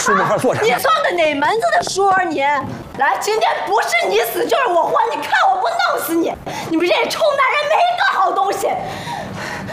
书没法做啥。 你算个哪门子的书啊你？来，今天不是你死就是我活，你看我不弄死你！你们这些臭男人没